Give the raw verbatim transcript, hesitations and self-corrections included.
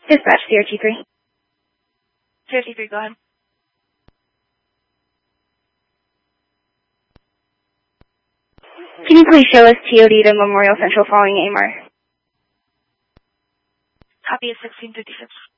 Dispatch C R T three. C R T three, go ahead. Can you please show us T O D to Memorial Central following A M R? Copy is sixteen fifty-six.